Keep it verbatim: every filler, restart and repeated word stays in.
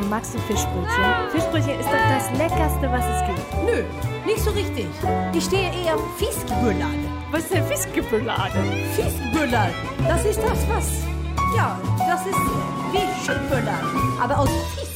magst du Fischbrötchen? Fischbrötchen ist doch das Leckerste, was es gibt. Nö, nicht so richtig. Ich stehe eher auf Fiskbüllade. Was ist denn Fiskebüllade? Fiskbüllade, das ist das, was... Ja, das ist wie Schildbüllade, aber aus Fisk.